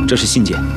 这是信件。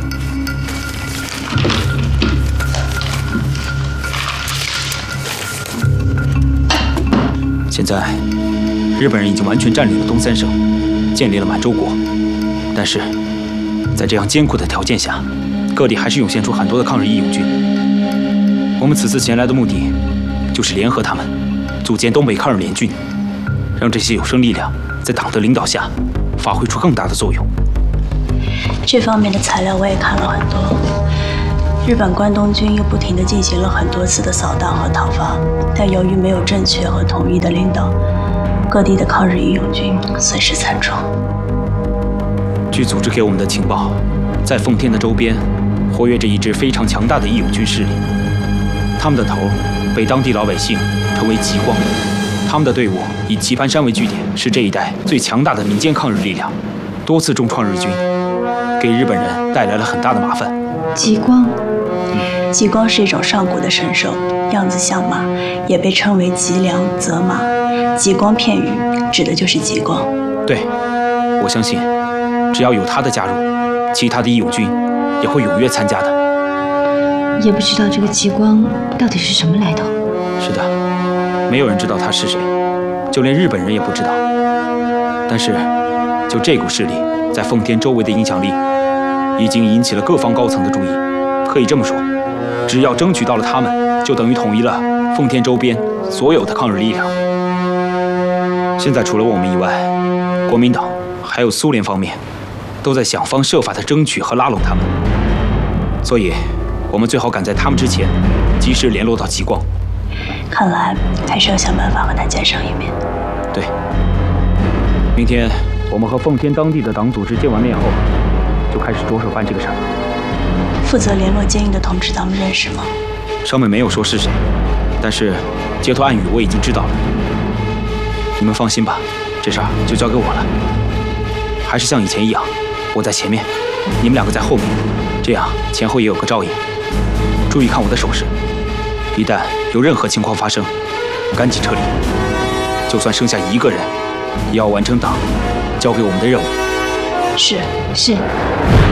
现在，日本人已经完全占领了东三省，建立了满洲国。但是，在这样艰苦的条件下，各地还是涌现出很多的抗日义勇军。我们此次前来的目的，就是联合他们，组建东北抗日联军，让这些有生力量在党的领导下，发挥出更大的作用。 这方面的材料我也看了很多。日本关东军又不停地进行了很多次的扫荡和讨伐，但由于没有正确和统一的领导，各地的抗日义勇军损失惨重。 据组织给我们的情报，在奉天的周边活跃着一支非常强大的义勇军势力，他们的头被当地老百姓称为极光。他们的队伍以棋盘山为据点，是这一带最强大的民间抗日力量，多次重创日军，给日本人带来了很大的麻烦。 极光，极光是一种上古的神兽，样子像马，也被称为极良泽马。极光片语指的就是极光。 对，我相信，只要有他的加入，其他的义勇军也会踊跃参加的。 也不知道这个极光到底是什么来头。 是的，没有人知道他是谁，就连日本人也不知道。但是，就这股势力在奉天周围的影响力，已经引起了各方高层的注意。可以这么说，只要争取到了他们，就等于统一了奉天周边所有的抗日力量。现在除了我们以外，国民党还有苏联方面，都在想方设法地争取和拉拢他们。所以，我们最好赶在他们之前，及时联络到极光。 看来还是要想办法和他见上一面。 对，明天我们和奉天当地的党组织见完面后，就开始着手办这个事儿。 负责联络奸营的同志，咱们认识吗？ 上面没有说是谁，但是接头暗语我已经知道了。你们放心吧，这事儿就交给我了。还是像以前一样，我在前面，你们两个在后面，这样前后也有个照应。注意看我的手势，一旦有任何情况发生，赶紧撤离。就算剩下一个人，也要完成党交给我们的任务。 是。 是。